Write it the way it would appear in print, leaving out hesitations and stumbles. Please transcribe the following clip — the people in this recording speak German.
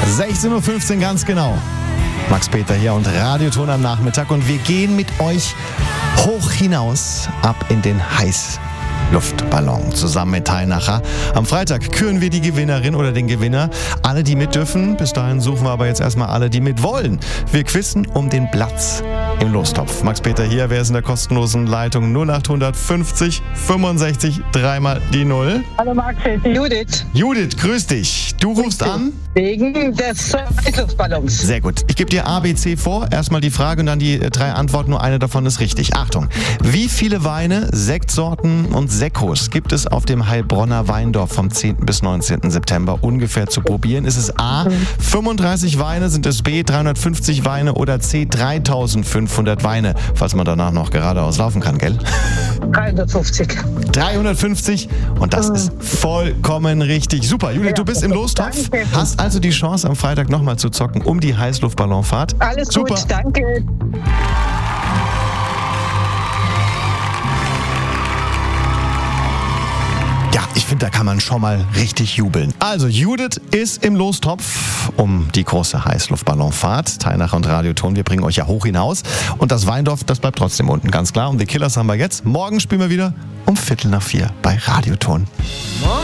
16.15 Uhr ganz genau. Max Peter hier und Radioton am Nachmittag und wir gehen mit euch hoch hinaus ab in den Heißluftballon zusammen mit Teilnacher. Am Freitag küren wir die Gewinnerin oder den Gewinner. Alle, die mit dürfen. Bis dahin suchen wir aber jetzt erstmal alle, die mit wollen. Wir quizzen um den Platz im Lostopf. Max Peter hier, wer ist in der kostenlosen Leitung? 0850 65 dreimal die 0. Hallo Max, hier ist Judith. Judith, grüß dich. Du rufst an? Wegen des Heißluftballons. Sehr gut. Ich gebe dir A, B, C vor. Erstmal die Frage und dann die 3 Antworten. Nur eine davon ist richtig. Achtung. Wie viele Weine, Sektsorten und Sekkos gibt es auf dem Heilbronner Weindorf vom 10. bis 19. September ungefähr zu probieren? Ist es A, 35 Weine, sind es B, 350 Weine oder C, 3500 Weine, falls man danach noch geradeaus laufen kann, gell? 350. 350 und das ist vollkommen richtig. Super, Judith, du bist im Lostopf, hast also die Chance am Freitag nochmal zu zocken um die Heißluftballonfahrt. Alles Super. gut, danke. Ja, ich finde, da kann man schon mal richtig jubeln. Also, Judith ist im Lostopf um die große Heißluftballonfahrt. Teilnacher und Radioton, wir bringen euch ja hoch hinaus. Und das Weindorf, das bleibt trotzdem unten, ganz klar. Und die Killers haben wir jetzt. Morgen spielen wir wieder um 3:45 bei Radioton.